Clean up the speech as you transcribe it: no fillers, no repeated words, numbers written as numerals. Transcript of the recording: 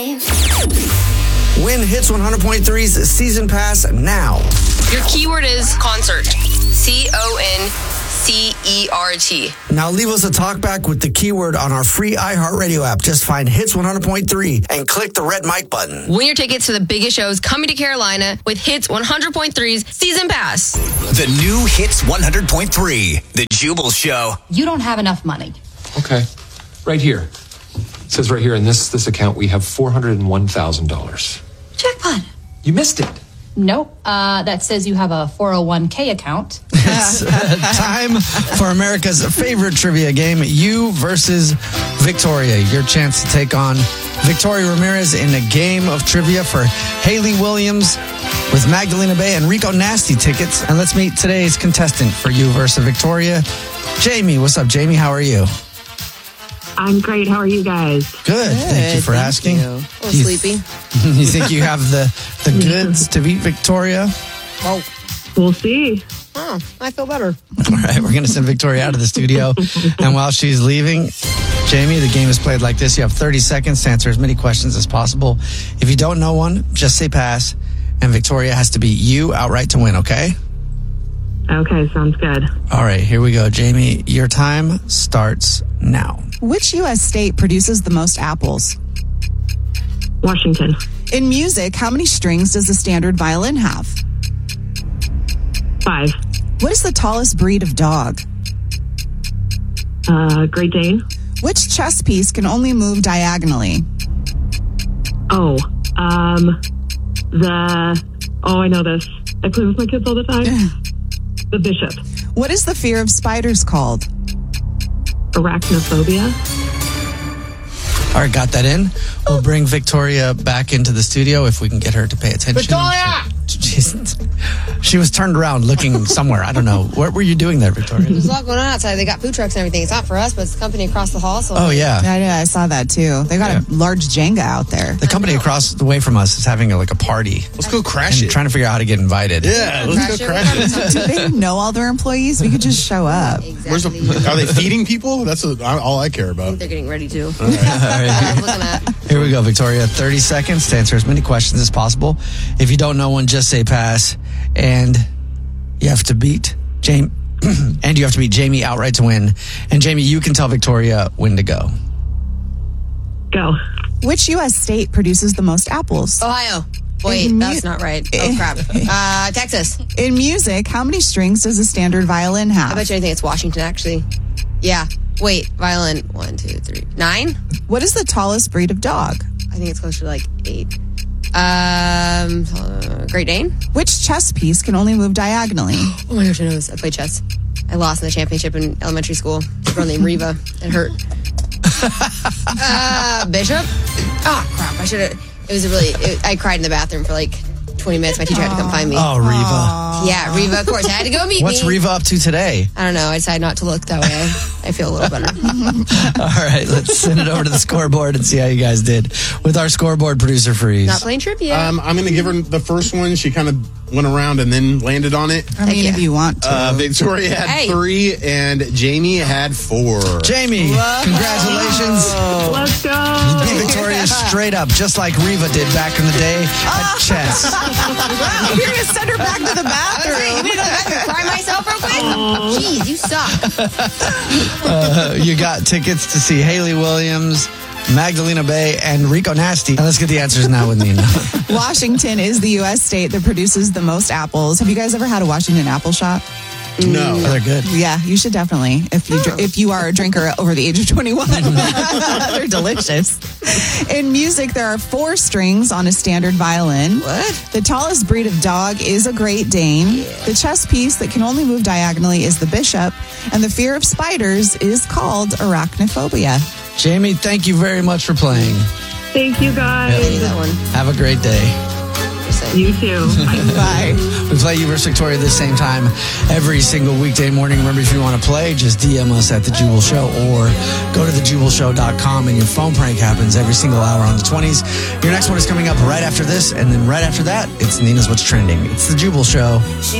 Win Hits 100.3's season pass now. Your keyword is concert. CONCERT. Now leave us a talkback with the keyword on our free iHeartRadio app. Just find Hits 100.3 and click the red mic button. Win your tickets to the biggest shows coming to Carolina with Hits 100.3's season pass. The new Hits 100.3, The Jubal Show. You don't have enough money. Okay. Right here. It says right here in this account we have $401,000. Jackpot. You missed it. Nope. That says you have a 401k account. It's time for America's favorite trivia game, you versus Victoria. Your chance to take on Victoria Ramirez in a game of trivia for Haley Williams with Magdalena Bay and Rico Nasty tickets. And let's meet today's contestant for you versus Victoria, Jamie. What's up, Jamie? How are you? I'm great. How are you guys? Good. Thank you for asking. A little sleepy. You think you have the goods to beat Victoria? Oh, We'll see. I feel better. All right, we're going to send Victoria out of the studio. And while she's leaving, Jamie, the game is played like this. You have 30 seconds to answer as many questions as possible. If you don't know one, just say pass. And Victoria has to beat you outright to win, okay? Okay, sounds good. All right, here we go. Jamie, your time starts now. Which U.S. state produces the most apples? Washington. In music, how many strings does a standard violin have? 5. What is the tallest breed of dog? Great Dane. Which chess piece can only move diagonally? Oh, I know this. I play with my kids all the time. The bishop. What is the fear of spiders called? Arachnophobia. All right, got that in. We'll bring Victoria back into the studio if we can get her to pay attention. Victoria! She was turned around looking somewhere. I don't know. What were you doing there, Victoria? There's a lot going on outside. They got food trucks and everything. It's not for us, but it's the company across the hall. So Oh, yeah. Yeah, I saw that too. They got a large Jenga out there. The company across the way from us is having a party. Let's go crash And it. trying to figure out how to get invited. Yeah, let's go crash it. Do they know all their employees? We could just show up. Exactly. Are they feeding people? That's all I care I about. think they're getting ready to. All right. I'm looking at. Here we go, Victoria. 30 seconds to answer as many questions as possible. If you don't know one, just say pass. And you have to beat Jamie. And you have to beat Jamie outright to win. And Jamie, you can tell Victoria when to go. Go. Which U.S. state produces the most apples? Ohio. Wait, In that's not right. Oh, crap. Texas. In music, how many strings does a standard violin I have? bet you anything it's Washington, actually. Yeah. Wait, violin. 1, 2, 3. 9? What is the tallest breed of dog? I think it's closer to 8. Great Dane? Which chess piece can only move diagonally? Oh my gosh, I know this. I played chess. I lost in the championship in elementary school. A girl named Riva. It hurt. Bishop? Oh, crap. I should have. It was I cried in the bathroom for 20 minutes. My teacher had to come find me. Oh, Riva. Yeah, Riva, of course. I had to go meet What's me. Riva up to today? I don't know. I decided not to look that way. I feel a little better. All right, let's send it over to the scoreboard and see how you guys did with our scoreboard producer Freeze. Not playing trivia. I'm going to give her the first one. She kind of went around and then landed on it. I mean, if you want to. Victoria had 3 and Jamie had 4. Jamie, congratulations. Let's go. You beat Victoria straight up, just like Riva did back in the day at chess. Wow, you're going to send her back to the bathroom. You want me to go back and cry myself real quick? Jeez, you suck. You got tickets to see Haley Williams, Magdalena Bay, and Rico Nasty. And let's get the answers now with Nina. Washington is the U.S. state that produces the most apples. Have you guys ever had a Washington apple shop? No. Oh, they're good. Yeah, you should definitely. If you are a drinker over the age of 21. They're delicious. In music, there are 4 strings on a standard violin. What? The tallest breed of dog is a Great Dane. The chess piece that can only move diagonally is the bishop. And the fear of spiders is called arachnophobia. Jamie, thank you very much for playing. Thank you, guys. I knew that one. Have a great day. You too. Bye. We play you versus Victoria at the same time every single weekday morning. Remember, if you want to play, just DM us at The Jubal Show or go to thejubalshow.com and your phone prank happens every single hour on the 20s. Your next one is coming up right after this, and then right after that, it's Nina's What's Trending. It's The Jubal Show.